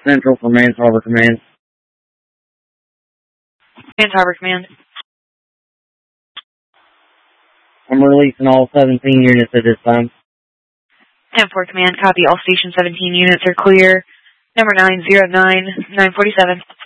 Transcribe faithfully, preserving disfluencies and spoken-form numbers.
Central for Mans Harbor Command. Mans Harbor Command. I'm releasing all seventeen units at this time. ten four Command, copy. All Station seventeen units are clear. Number nine zero nine, nine forty-seven.